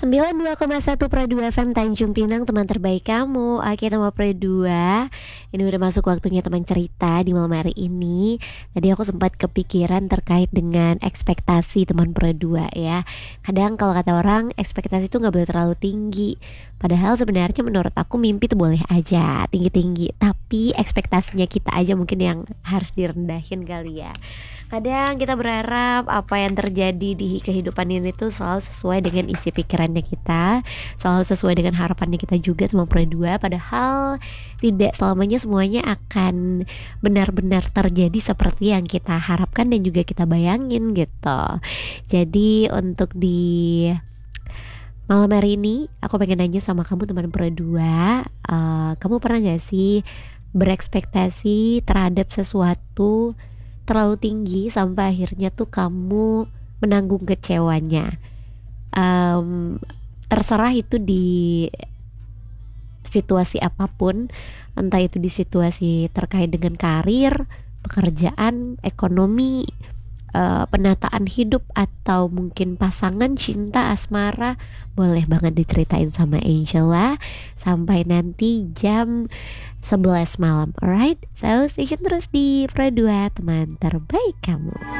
92,1 Pro 2 FM Tanjung Pinang, teman terbaik kamu. Oke teman Pro 2, ini udah masuk waktunya teman cerita di malam hari ini. Tadi aku sempat kepikiran terkait dengan ekspektasi teman Pro 2 ya. Kadang kalau kata orang, ekspektasi itu gak boleh terlalu tinggi. Padahal sebenarnya menurut aku mimpi itu boleh aja tinggi-tinggi, tapi ekspektasinya kita aja mungkin yang harus direndahin kali ya. Kadang kita berharap apa yang terjadi di kehidupan ini tuh selalu sesuai dengan isi pikirannya kita, selalu sesuai dengan harapannya kita juga teman Pro 2. Padahal tidak selamanya semuanya akan benar-benar terjadi seperti yang kita harapkan dan juga kita bayangin gitu. Jadi untuk di malam hari ini aku pengen nanya sama kamu teman Pro 2, kamu pernah gak sih berekspektasi terhadap sesuatu terlalu tinggi sampai akhirnya tuh kamu menanggung kecewanya? Terserah itu di situasi apapun, entah itu di situasi terkait dengan karir, pekerjaan, ekonomi, penataan hidup, atau mungkin pasangan, cinta, asmara. Boleh banget diceritain sama Angela sampai nanti jam 11 malam. Alright, so stay tune terus di Pro 2, teman terbaik kamu.